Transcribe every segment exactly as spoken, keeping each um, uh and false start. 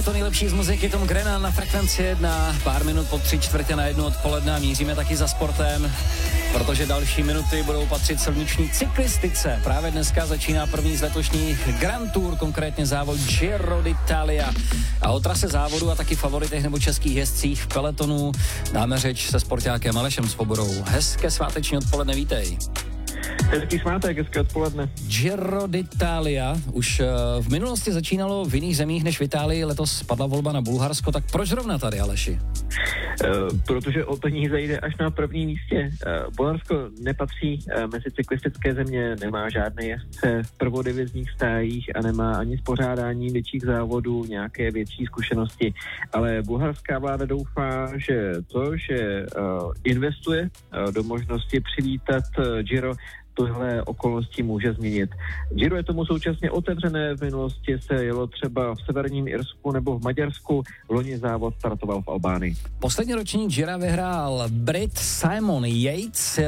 to nejlepší z muziky, Tom Grennan na Frekvenci jedna, pár minut po tři čtvrtě na jednu odpoledne a míříme taky za sportem, protože další minuty budou patřit silniční cyklistice. Právě dneska začíná první z letošních Grand Tour, konkrétně závod Giro d'Italia. A o trase závodu a taky favoritech nebo českých jezdcích v pelotonu dáme řeč se sportákem Alešem Svobodou. Hezké sváteční odpoledne, vítej. Hezký svátek, hezké odpoledne. Giro d'Italia už uh, v minulosti začínalo v jiných zemích než v Itálii, letos padla volba na Bulharsko, tak proč zrovna tady, Aleši? Uh, protože o peníze jde až na první místě. Uh, Bulharsko nepatří uh, mezi cyklistické země, nemá žádné jezdce v prvodivizních stájích a nemá ani spořádání větších závodů, nějaké větší zkušenosti. Ale bulharská vláda doufá, že to, že uh, investuje uh, do možnosti přivítat uh, Giro, tohle okolnosti může změnit. Giro je tomu současně otevřené, v minulosti se jelo třeba v severním Irsku nebo v Maďarsku, loni závod startoval v Albánii. Poslední ročník Gira vyhrál Brit Simon Yates.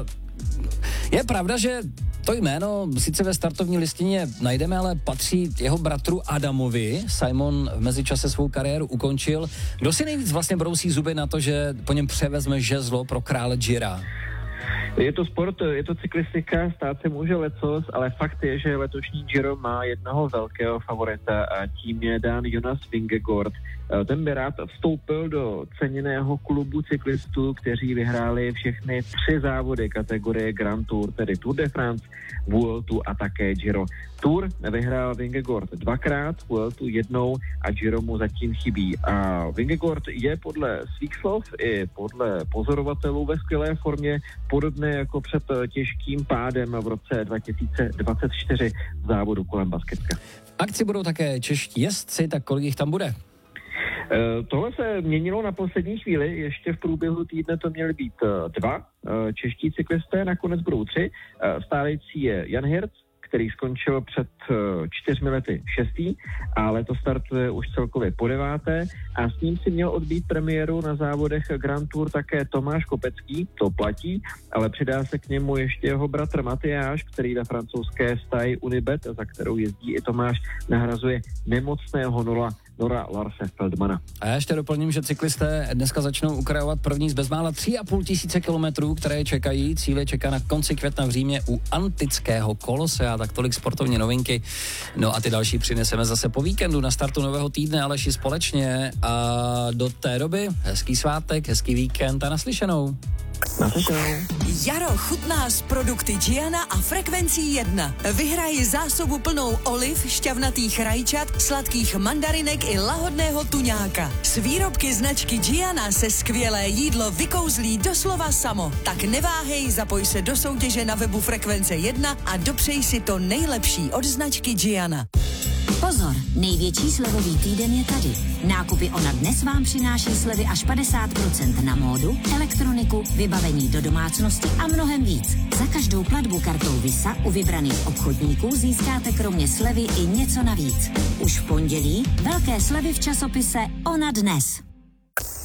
Je pravda, že to jméno sice ve startovní listině najdeme, ale patří jeho bratru Adamovi. Simon v mezičase svou kariéru ukončil. Kdo si nejvíc vlastně brousí zuby na to, že po něm převezme žezlo pro krále Gira? Je to sport, je to cyklistika, stát se může lecos, ale fakt je, že letošní Giro má jednoho velkého favorita a tím je Dan Jonas Vingegaard. Ten by rád vstoupil do ceněného klubu cyklistů, kteří vyhráli všechny tři závody kategorie Grand Tour, tedy Tour de France, Vueltu a také Giro. Tour vyhrál Vingegaard dvakrát, Vueltu jednou a Giro mu zatím chybí. A Vingegaard je podle svých slov i podle pozorovatelů ve skvělé formě, podobné jako před těžkým pádem v roce dva tisíce dvacet čtyři v závodu kolem Baskicka. V akci budou také čeští jezdci, tak kolik jich tam bude? Tohle se měnilo na poslední chvíli, ještě v průběhu týdne to měly být dva čeští cyklisté, nakonec budou tři. Stávající je Jan Hirc, který skončil před čtyřmi lety šestý a letos startuje už celkově po deváté a s ním si měl odbít premiéru na závodech Grand Tour také Tomáš Kopecký, to platí, ale přidá se k němu ještě jeho bratr Matyáš, který ve francouzské stáji Unibet, za kterou jezdí i Tomáš, nahrazuje nemocného Nora, Nora Larse Feldmana. A já ještě doplním, že cyklisté dneska začnou ukrajovat první z bezmála tři a půl tisíce kilometrů, které čekají. Cíle čeká na konci května v Římě u antického Kolosea, tak tolik sportovní novinky. No a ty další přineseme zase po víkendu na startu nového týdne, Aleši, společně. A do té doby hezký svátek, hezký víkend a naslyšenou. Naslyšenou. Jaro chutná s produkty Giana a Frekvencí jedna. Vyhraj zásobu plnou oliv, šťavnatých rajčat, sladkých mandarinek i lahodného tuňáka. S výrobky značky Giana se skvělé jídlo vykouzlí doslova samo. Tak neváhej, zapoj se do soutěže na webu Frekvence jedna a dopřej si to nejlepší od značky Giana. Pozor, největší slevový týden je tady. Nákupy Ona dnes vám přináší slevy až padesát procent na módu, elektroniku, vybavení do domácnosti a mnohem víc. Za každou platbu kartou Visa u vybraných obchodníků získáte kromě slevy i něco navíc. Už v pondělí velké slevy v časopise Ona dnes.